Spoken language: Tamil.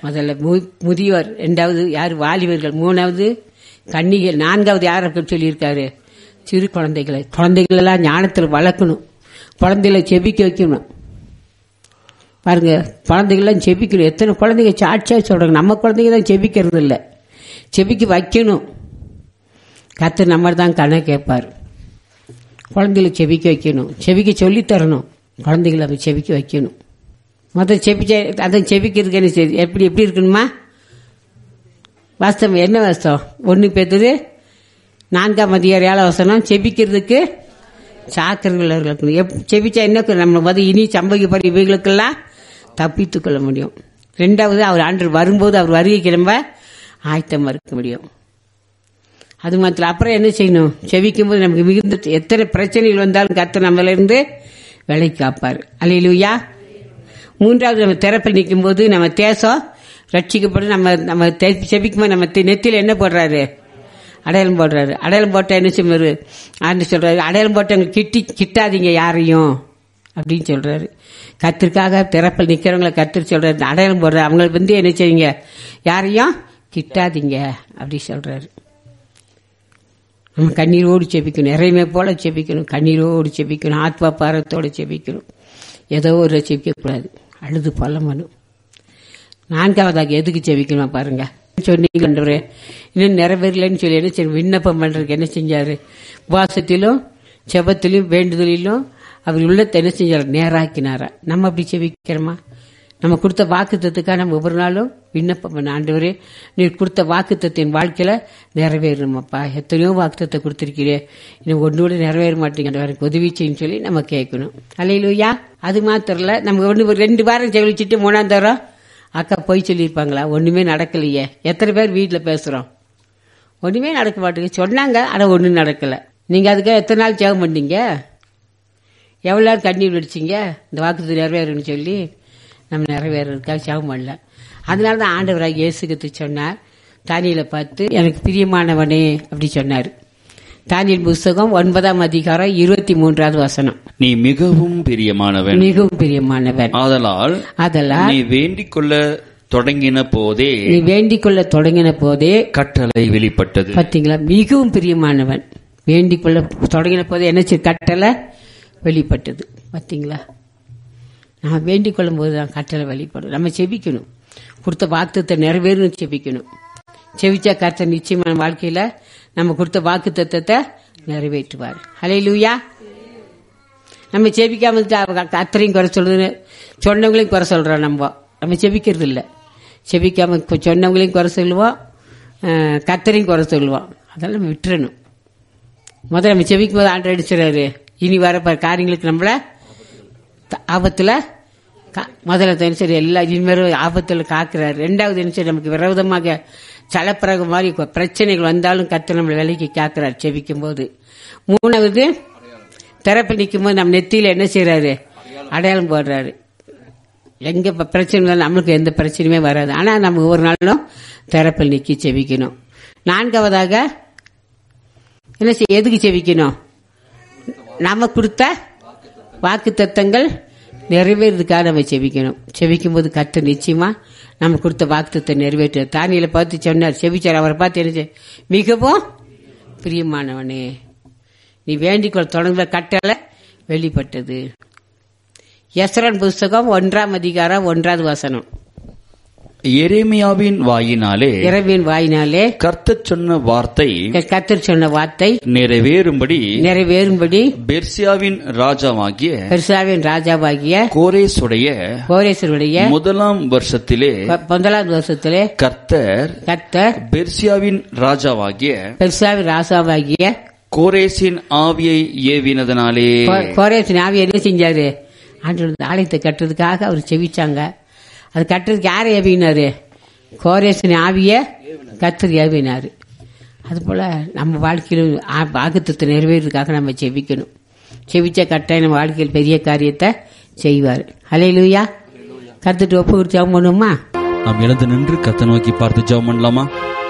முதல்ல முதியோர், இரண்டாவது யார் வாலிபர்கள், மூணாவது கன்னிகள், நான்காவது யார் அப்படின்னு சொல்லியிருக்காரு சிறு குழந்தைகளை. குழந்தைகளெல்லாம் ஞானத்தில் வளர்க்கணும், குழந்தைகளை செபிக்க வைக்கணும். பாருங்க, குழந்தைகள்லாம் செபிக்கணும். எத்தனை குழந்தைங்க சாட்சியா சொல்றாங்க, நம்ம குழந்தைங்க தான் செபிக்கிறது இல்லை. செபிக்க வைக்கணும். கர்த்தர் நம்ம தான் கணை கேட்பார். குழந்தைகளை செபிக்க வைக்கணும், செபிக்க சொல்லித்தரணும், குழந்தைகளை அதை செபிக்க வைக்கணும். மொத்தம் அதை செபிக்கிறதுக்கு என்ன செய்யுது, எப்படி இருக்கணுமா? வாஸ்தவம் என்ன வாஸ்தவம்? 1 பேதுரு 4:7 செபிக்கிறதுக்கு சாக்கிரர்கள் இருக்கணும். செபிச்சா என்ன நம்ம இனி சம்பவிக்கப்படும் இவைகளுக்கெல்லாம் தப்பித்துக் கொள்ள முடியும். 2வது அவர் ஆண்டு வரும்போது அவர் வருகைக்கு நம்ம ஆயத்தமா இருக்க முடியும். அது மாத்திரம். அப்புறம் என்ன செய்யணும்? செபிக்கும் போது நமக்கு மிகுந்த எத்தனை பிரச்சனைகள் வந்தாலும் கர்த்தர் நம்மள இருந்து விலை காப்பார். அல்லேலூயா. 3வது நம்ம திறப்பில் நிற்கும் போது நம்ம தேசம் ரட்சிக்கப்படும். நம்ம செபிக்கும் போது நம்ம நெத்தியில என்ன போடுறாரு? அடையாளம் போடுறாரு. அடையாளம் போட்டா என்ன செய்வாரு? ஆண்டு சொல்றாரு, அடையாளம் போட்டவங்க கிட்டாதீங்க யாரையும் அப்படின்னு சொல்றாரு. கர்த்தருக்காக திறப்பில் நிக்கிறவங்களை கர்த்தர் சொல்றாரு, அடையாளம் போடுறாரு, அவங்களுக்கு என்ன செய்யுங்க, யாரையும் கிட்டாதீங்க அப்படி சொல்றாரு. நம்ம கண்ணீரோடு செபிக்கணும், நிறையமே போல செபிக்கணும், கண்ணீரோடு செபிக்கணும், ஆத்மா பாரத்தோடு செபிக்கணும். ஏதோ ஒரு செபிக்கக்கூடாது, அழுது பலமனும். 4வதாக எதுக்கு செபிக்கணும் பாருங்க. சொன்னீங்க இன்னும் நிறைவேறலன்னு சொல்லி என்ன செய்ய, விண்ணப்பம் பண்றதுக்கு என்ன செஞ்சாரு? உபவாசத்திலும் செபத்திலும் வேண்டுதலிலும் அவர் உள்ளத்தை என்ன செஞ்சாரு? நேராக்கினாரா. நம்ம அப்படி செபிக்கிறோமா? நம்ம கொடுத்த வாக்குத்தத்துக்காக நம்ம ஒவ்வொரு நாளும் விண்ணப்பம் பண்ண, ஆண்டவரே நீர் கொடுத்த வாக்குத்தத்தின் வாழ்க்கையில நிறைவேறணுமாப்பா, எத்தனையோ வாக்குத்தத்தை கொடுத்திருக்கிறே, இன்னும் ஒன்னோட நிறைவேற மாட்டேங்கிற உதவி செய்யும் சொல்லி நம்ம கேட்கணும். அல்லேலூயா. அது மாத்திரம் இல்ல, நம்ம 2 வாரம் செவிச்சிட்டு 3ஆம் தரம் அக்கா போய் சொல்லியிருப்பாங்களா? ஒண்ணுமே நடக்கலையே. எத்தனை பேர் வீட்டுல பேசுறோம், ஒண்ணுமே நடக்க மாட்டேங்குது சொன்னாங்க, ஆனா ஒண்ணும் நடக்கல. நீங்க அதுக்காக எத்தனை நாள் ஜெபம் பண்ணீங்க? எவ்வளவு நேரம் கண்ணீர் வெடிச்சிங்க இந்த வாக்குத்தத்தை நிறைவேறணும்னு சொல்லி? நம்ம நிறைவேறதுக்காக ஜெபம் பண்ணல. அதனாலதான் ஆண்டவராக இயேசு கிறிஸ்து சொன்னார், தானியேலை பார்த்து எனக்கு பிரியமானவனே அப்படி சொன்னார். தானியேல் புத்தகம் 9ஆம் அதிகாரம் 23 நீ மிகவும் பிரியமானவன், மிகவும் பிரியமானவன், ஆதலால் நீ வேண்டிக் கொள்ள தொடங்கின போதே கட்டளை வெளிப்பட்டது. பாத்தீங்களா? மிகவும் பிரியமானவன், வேண்டிக் கொள்ள தொடங்கின போதே என்ன கட்டளை வெளிப்பட்டது. பாத்தீங்களா? நம்ம வேண்டிக் கொள்ளும் போதுதான் கட்டளை வெளிப்படும். நம்ம செபிக்கணும், கொடுத்த வாக்குத்தத்தை நிறைவேறணும் செபிக்கணும். செபிச்சா கர்த்தர் நிச்சயமான வாழ்க்கையில நம்ம கொடுத்த வாக்குத்தத்தத்தை நிறைவேற்றுவார். ஹல்லேலூயா. நம்ம செபிக்காம கர்த்தரையும் குறை சொல்றது, சொன்னவங்களையும் குறை சொல்றோம். நம்ம செபிக்கிறது இல்ல. செபிக்காம சொன்னவங்களையும் குறை சொல்லுவோம், கர்த்தரையும் குறை சொல்லுவோம். அதெல்லாம் நம்ம விட்டுறணும். முதல்ல நம்ம செபிக்கும் போது ஆண்டவர் அடிச்சுறாரு, இனி வர காரியங்களுக்கு நம்மள ஆபத்துல முதல்ல தினசரி எல்லா இனிமேலும் ஆபத்துல காக்கிறாரு. 2வது தினசரி நமக்கு விரோதமாக சலப்பிரகம் மாதிரி பிரச்சனைகள் வந்தாலும் கர்த்தர் நம்மளை விலைக்கு காக்கிறார் செபிக்கும் போது. 3வது திறப்பில் நிற்கும் போது நம்ம நெத்தியில என்ன செய்யறாரு? அடையாளம் போடுறாரு. எங்க பிரச்சனை இருந்தாலும் நம்மளுக்கு எந்த பிரச்சனையுமே வராது. ஆனா நம்ம ஒவ்வொரு நாளும் திறப்பில் நிக்கி செபிக்கணும். 4வதாக என்ன செய்ய, எதுக்கு செபிக்கணும்? நாம கொடுத்த வாக்கு தத்தங்கள் நிறைவேறதுக்காக நம்ம செபிக்கணும். செபிக்கும் போது கர்த்தர் நிச்சயமா நம்ம கொடுத்த வாக்குத்தத்தை நிறைவேற்ற. தானியேலை பார்த்து சொன்னார், செபிச்சார். அவரை பார்த்து என்ன, மிகவும் பிரியமானவனே நீ வேண்டிக்கொள்ள தொடங்குற கட்டளை வெளிப்பட்டது. எஸ்ரான் புஸ்தகம் 1ஆம் அதிகாரம் 1வது எரேமியாவின் வாயினாலே கர்த்தர் சொன்ன வார்த்தை நிறைவேறும்படி பெர்சியாவின் ராஜாவாகிய கோரேசுடைய 1ஆம் வருஷத்திலே கர்த்தர் பெர்சியாவின் ராஜாவாகிய கோரேசின் ஆவியை ஏவினதனாலே. கோரேசின் ஆவியை என்ன செஞ்சாரு? ஆலயத்தை கட்டுறதுக்காக அவர் செவிச்சாங்க. அது கட்டுறதுக்கு யாரை ஏவினாரு? கோரேசின் ஆவிய கர்த்தர் ஏவினாரு. அதுபோல நம்ம வாழ்க்கையில் வாக்குத்தத்தை நிறைவேறதுக்காக நம்ம செவிக்கணும். செவிச்ச கட்டாயம் நம்ம வாழ்க்கையில் பெரிய காரியத்தை செய்வார். ஹல்லேலூயா. கர்த்தருக்கு ஒப்பு கொடுத்து ஜெபம் பண்ணுமா? நாம் எழுந்து நின்று கர்த்தரை நோக்கி பார்த்து ஜெபம் பண்ணலாமா?